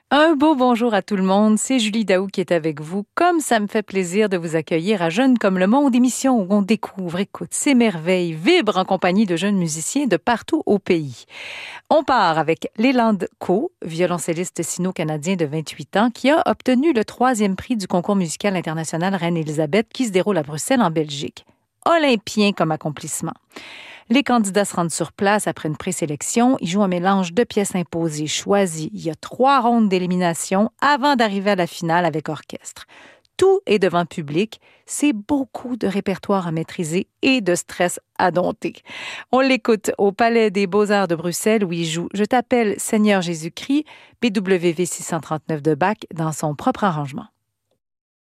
Un beau bonjour à tout le monde, c'est Julie Daou qui est avec vous. Comme ça me fait plaisir de vous accueillir à Jeunes comme le monde, émission où on découvre, écoute, s'émerveille, vibre en compagnie de jeunes musiciens de partout au pays. On part avec Leland Coe, violoncelliste sino-canadien de 28 ans, qui a obtenu le 3e prix du concours musical international Reine-Élisabeth qui se déroule à Bruxelles en Belgique. Olympien comme accomplissement. Les candidats se rendent sur place après une présélection. Ils jouent un mélange de pièces imposées, choisies. Il y a 3 rondes d'élimination avant d'arriver à la finale avec orchestre. Tout est devant public. C'est beaucoup de répertoire à maîtriser et de stress à dompter. On l'écoute au Palais des Beaux-Arts de Bruxelles où il joue « Je t'appelle Seigneur Jésus-Christ », BWV 639 de Bach dans son propre arrangement.